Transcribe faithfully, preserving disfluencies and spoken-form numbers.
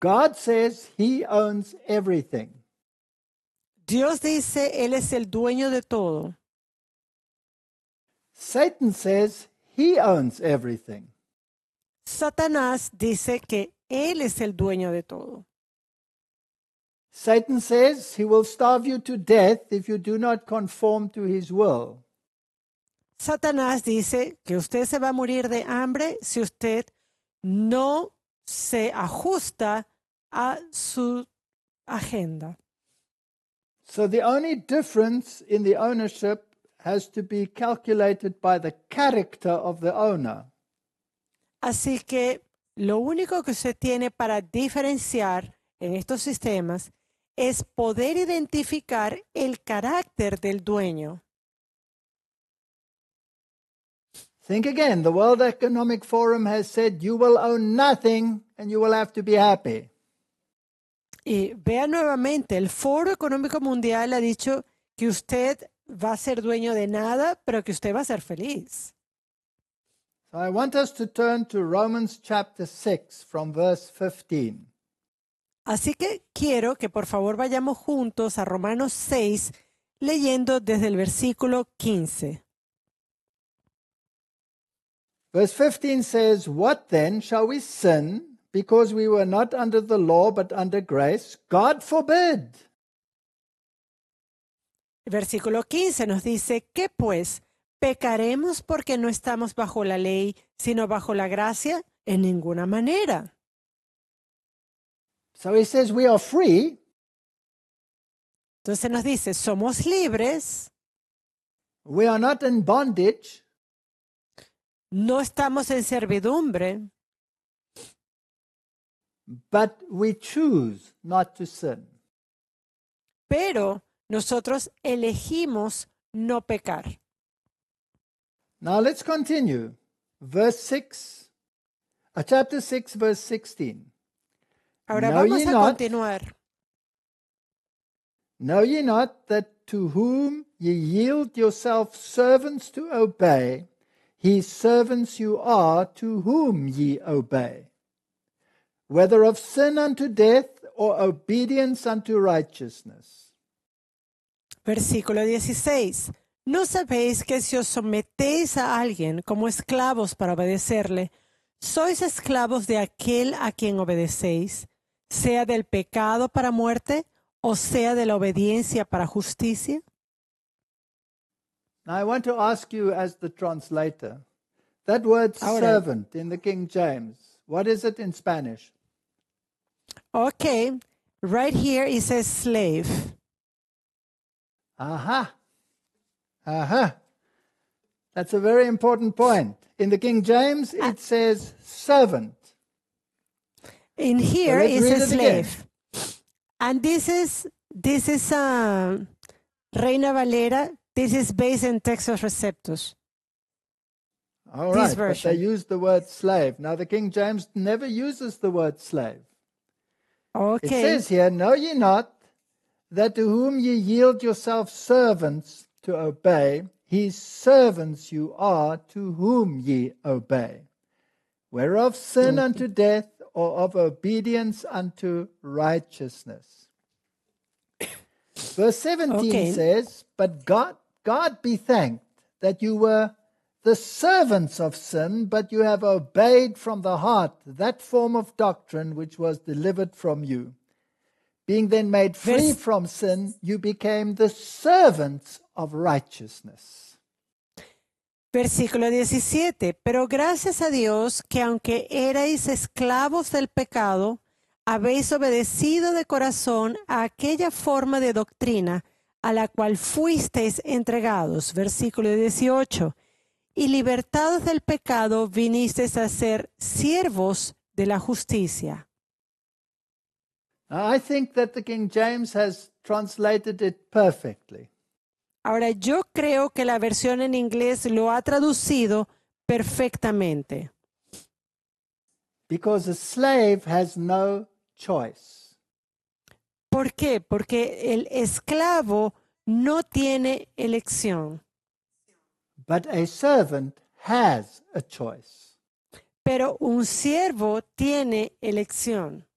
God says he owns everything. Dios dice, Él es el dueño de todo. Satan says he owns everything. Satanás dice que Él es el dueño de todo. Satan says he will starve you to death if you do not conform to his will. Satanás dice que usted se va a morir de hambre si usted no se ajusta a su agenda. So the only difference in the ownership has to be calculated by the character of the owner. Así que lo único que usted tiene para diferenciar en estos sistemas es poder identificar el carácter del dueño. Think again. The World Economic Forum has said you will own nothing and you will have to be happy. Y vea nuevamente, el Foro Económico Mundial ha dicho que usted va a ser dueño de nada, pero que usted va a ser feliz. So I want us to turn to Romans chapter six from verse fifteen. Así que quiero que por favor vayamos juntos a Romanos seis, leyendo desde el versículo quince. Verse fifteen says, "What then? Shall we sin because we were not under the law but under grace? God forbid." El versículo quince nos dice, ¿qué pues? ¿Pecaremos porque no estamos bajo la ley, sino bajo la gracia? En ninguna manera. So he says we are free, Entonces nos dice, somos libres, we are not in bondage, no estamos en servidumbre, but we choose not to sin. pero nosotros elegimos no pecar. Now let's continue. Verse six, uh, chapter six, verse sixteen. Ahora Know vamos ye a not- continuar. Know ye not that to whom ye yield yourselves servants to obey, his servants you are to whom ye obey, whether of sin unto death or obedience unto righteousness? Versículo dieciséis. ¿No sabéis que si os sometéis a alguien como esclavos para obedecerle, sois esclavos de aquel a quien obedecéis, sea del pecado para muerte o sea de la obediencia para justicia? Now I want to ask you as the translator, that word Ahora- servant in the King James, what is it in Spanish? Okay, right here it says slave. Aha. Aha. That's a very important point. In the King James, it says servant. In here let's it read says it again. slave. And this is this is uh, Reina Valera. This is based in Texas Receptus. All This right, but version. they use the word slave. Now, the King James never uses the word slave. It Okay. says here, know ye not that to whom ye yield yourselves servants to obey, his servants you are to whom ye obey, whereof sin Okay. unto death or of obedience unto righteousness. Verse seventeen Okay. says, but God, God be thanked that you were the servants of sin, but you have obeyed from the heart that form of doctrine which was delivered from you. Being then made free Vers- from sin, you became the servants of righteousness. Versículo diecisiete. Pero gracias a Dios que aunque erais esclavos del pecado, habéis obedecido de corazón a aquella forma de doctrina a la cual fuisteis entregados. Versículo dieciocho. Y libertados del pecado vinisteis a ser siervos de la justicia. Now, I think that the King James has translated it perfectly. Ahora, yo creo que la versión en inglés lo ha traducido perfectamente. Because a slave has no choice. ¿Por qué? Porque el esclavo no tiene elección, But a servant has a choice. pero un siervo tiene elección.